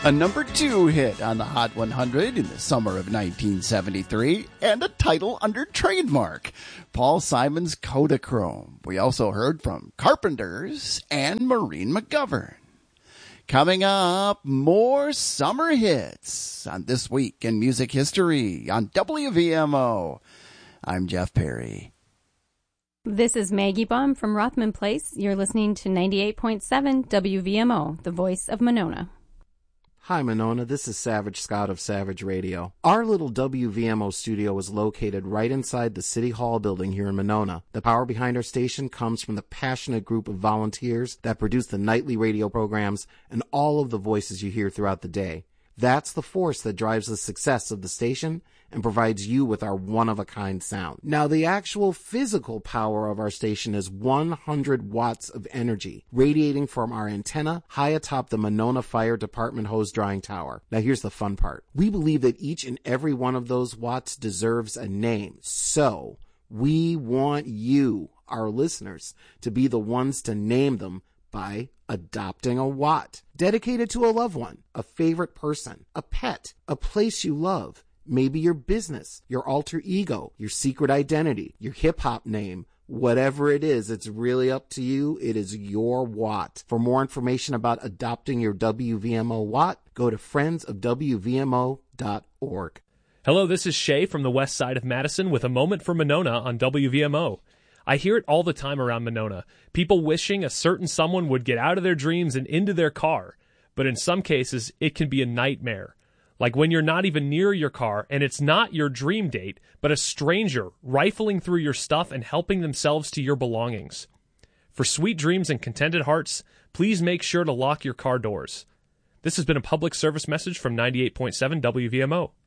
A number 2 hit on the Hot 100 in the summer of 1973, and a title under trademark, Paul Simon's Kodachrome. We also heard from Carpenters and Maureen McGovern. Coming up, more summer hits on This Week in Music History on WVMO. I'm Jeff Perry. This is Maggie Baum from Rothman Place. You're listening to 98.7 WVMO, the voice of Monona. Hi, Monona. This is Savage Scott of Savage Radio. Our little WVMO studio is located right inside the City Hall building here in Monona. The power behind our station comes from the passionate group of volunteers that produce the nightly radio programs and all of the voices you hear throughout the day. That's the force that drives the success of the station and provides you with our one-of-a-kind sound. Now, the actual physical power of our station is 100 watts of energy, radiating from our antenna high atop the Monona Fire Department hose drying tower. Now, here's the fun part. We believe that each and every one of those watts deserves a name. So, we want you, our listeners, to be the ones to name them by adopting a watt. Dedicated to a loved one, a favorite person, a pet, a place you love, maybe your business, your alter ego, your secret identity, your hip-hop name. Whatever it is, it's really up to you. It is your watt. For more information about adopting your WVMO watt, go to friendsofwvmo.org. Hello, this is Shay from the west side of Madison with a moment for Monona on WVMO. I hear it all the time around Monona. People wishing a certain someone would get out of their dreams and into their car. But in some cases, it can be a nightmare. Like when you're not even near your car and it's not your dream date, but a stranger rifling through your stuff and helping themselves to your belongings. For sweet dreams and contented hearts, please make sure to lock your car doors. This has been a public service message from 98.7 WVMO.